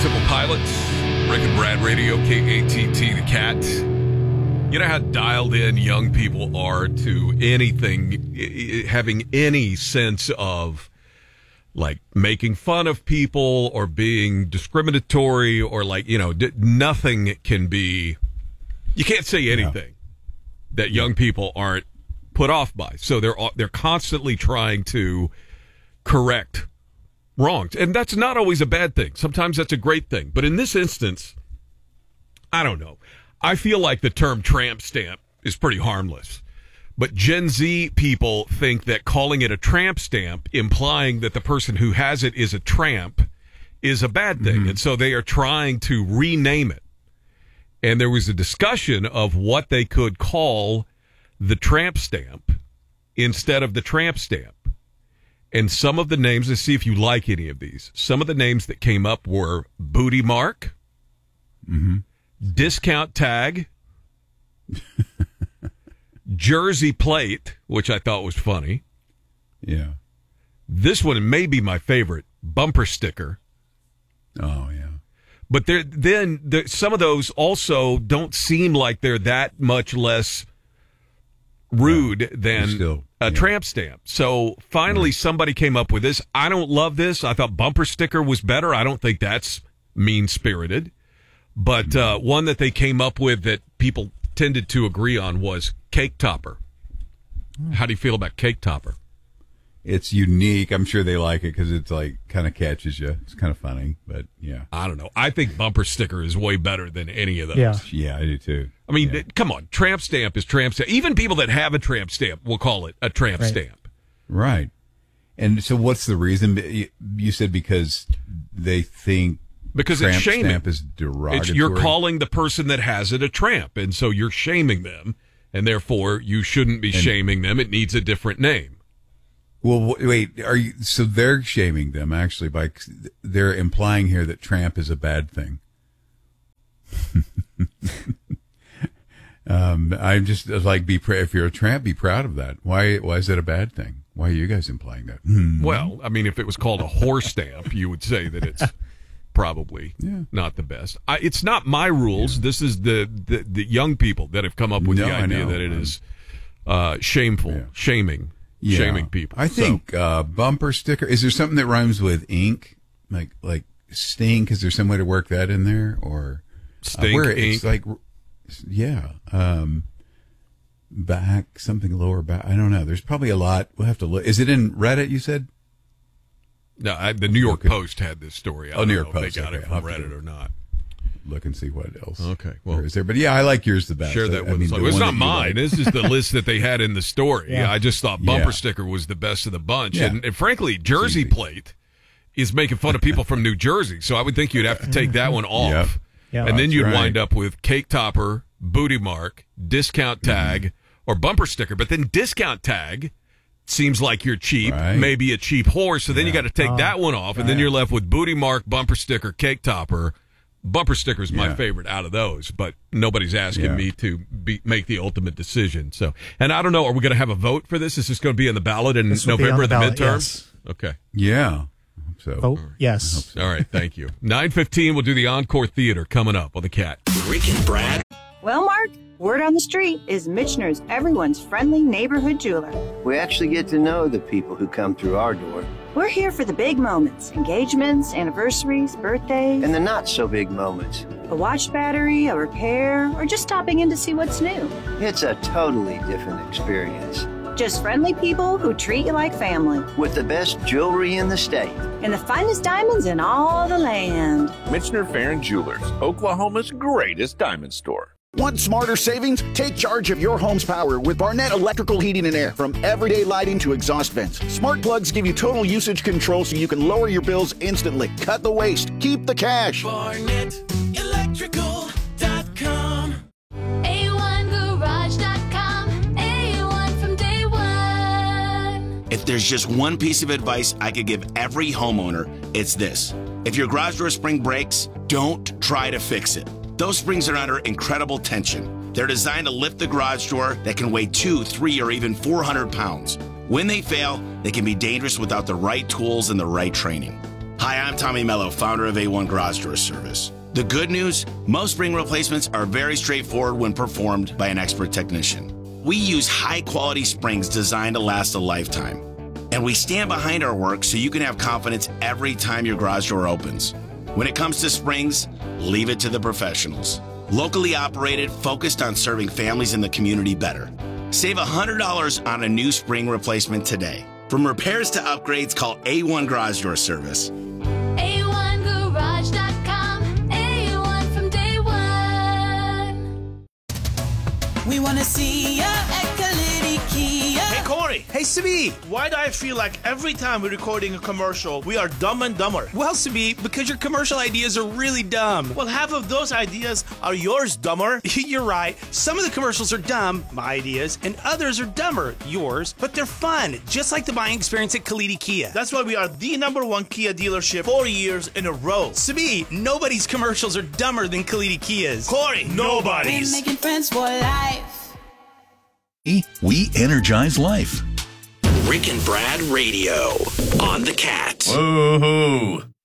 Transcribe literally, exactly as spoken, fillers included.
Simple Pilots, Rick and Brad Radio, K A T T, The Cat. You know how dialed in young people are to anything, having any sense of, like, making fun of people or being discriminatory or, like, you know, nothing can be, you can't say anything yeah. that young people aren't put off by. So they're they're constantly trying to correct wrongs. And that's not always a bad thing. Sometimes that's a great thing. But in this instance, I don't know. I feel like the term tramp stamp is pretty harmless. But Gen Z people think that calling it a tramp stamp, implying that the person who has it is a tramp, is a bad thing. Mm-hmm. And so they are trying to rename it. And there was a discussion of what they could call the tramp stamp instead of the tramp stamp. And some of the names, let's see if you like any of these. Some of the names that came up were Booty Mark, mm-hmm. Discount Tag, Jersey Plate, which I thought was funny. Yeah. This one may be my favorite, Bumper Sticker. Oh, yeah. But there, then there, some of those also don't seem like they're that much less rude yeah, than still, a yeah. tramp stamp. So finally right. somebody came up with this. I don't love this. I thought Bumper Sticker was better. I don't think that's mean-spirited. But uh, one that they came up with that people tended to agree on was Cake Topper. How do you feel about Cake Topper? It's unique. I'm sure they like it because it's like kind of catches you. It's kind of funny, but yeah. I don't know. I think Bumper Sticker is way better than any of those. Yeah, yeah I do too. I mean, yeah. come on. Tramp stamp is tramp stamp. Even people that have a tramp stamp will call it a tramp right. stamp. Right. And so what's the reason? You said because they think because tramp it's shaming. Stamp is derogatory. It's, you're calling the person that has it a tramp, and so you're shaming them, and therefore you shouldn't be and, shaming them. It needs a different name. Well, wait, are you, so they're shaming them actually by, they're implying here that tramp is a bad thing. um, I'm just like, be, if you're a tramp, be proud of that. Why, why is that a bad thing? Why are you guys implying that? Hmm. Well, I mean, if it was called a horse stamp, you would say that it's probably yeah. not the best. I, it's not my rules. Yeah. This is the, the, the young people that have come up with no, the idea that it is uh, shameful, yeah. shaming. Yeah. Shaming people. I think so. uh, Bumper Sticker. Is there something that rhymes with ink, like like stink? Is there some way to work that in there, or stink uh, where ink? It's like, yeah, um, back something lower back. I don't know. There's probably a lot. We'll have to look. Is it in Reddit? You said. No, I, the New York okay. Post had this story. I oh, New York York Post. Post. They got okay. it from Reddit or not. Look and see what else. Okay, well, there is there, but yeah, I like yours the best. Share that I, with I mean, us. It's not mine. Like. This is the list that they had in the story. Yeah. I just thought Bumper yeah. Sticker was the best of the bunch, yeah. and, and frankly, Jersey Plate is making fun of people from New Jersey. So I would think you'd have to take that one off, yep. yeah. and then you'd right. wind up with Cake Topper, Booty Mark, Discount Tag, mm-hmm. or Bumper Sticker. But then Discount Tag seems like you're cheap, right. maybe a cheap horse. So then yeah. you got to take uh, that one off, and right. then you're left with Booty Mark, Bumper Sticker, Cake Topper. Bumper Sticker is my yeah. favorite out of those, but nobody's asking yeah. me to be, make the ultimate decision. So, and I don't know, are we going to have a vote for this? Is this going to be in the ballot in November of the, the midterms? Yes. Okay. Yeah. So. Oh, yes. So. All right, thank you. nine fifteen, we'll do the Encore Theater coming up on The Cat. Rick and Brad. Well, Mark, word on the street is Michener's everyone's friendly neighborhood jeweler. We actually get to know the people who come through our door. We're here for the big moments, engagements, anniversaries, birthdays. And the not-so-big moments. A watch battery, a repair, or just stopping in to see what's new. It's a totally different experience. Just friendly people who treat you like family. With the best jewelry in the state. And the finest diamonds in all the land. Michener Farron Jewelers, Oklahoma's greatest diamond store. Want smarter savings? Take charge of your home's power with Barnett Electrical Heating and Air. From everyday lighting to exhaust vents, smart plugs give you total usage control so you can lower your bills instantly. Cut the waste. Keep the cash. Barnett Electrical dot com. A one Garage dot com. A one from day one. If there's just one piece of advice I could give every homeowner, it's this. If your garage door spring breaks, don't try to fix it. Those springs are under incredible tension. They're designed to lift the garage door that can weigh two, three, or even four hundred pounds. When they fail, they can be dangerous without the right tools and the right training. Hi, I'm Tommy Mello, founder of A one Garage Door Service. The good news, most spring replacements are very straightforward when performed by an expert technician. We use high-quality springs designed to last a lifetime. And we stand behind our work so you can have confidence every time your garage door opens. When it comes to springs, leave it to the professionals. Locally operated, focused on serving families in the community better. Save one hundred dollars on a new spring replacement today. From repairs to upgrades, call A one Garage Door Service. A one garage dot com. A one from day one. We want to see ya at Kalidi Kia. Hey, Corey. Hey, Sabi. Why do I feel like every time we're recording a commercial, we are dumb and dumber? Well, Sabi, because your commercial ideas are really dumb. Well, half of those ideas are yours, dumber. You're right. Some of the commercials are dumb, my ideas, and others are dumber, yours, but they're fun, just like the buying experience at Kalidi Kia. That's why we are the number one Kia dealership four years in a row. Sabi, nobody's commercials are dumber than Kalidi Kia's. Corey, nobody's. We're making friends for life. We energize life. Rick and Brad Radio on the Cat. Woohoo!